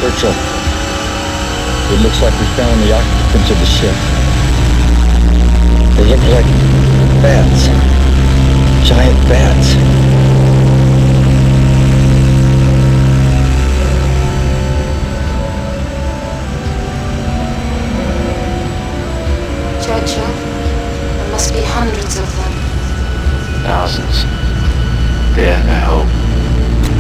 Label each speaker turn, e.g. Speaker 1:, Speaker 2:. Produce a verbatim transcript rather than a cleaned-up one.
Speaker 1: Churchill, it looks like we found the occupants of the ship. They look like bats. Giant bats.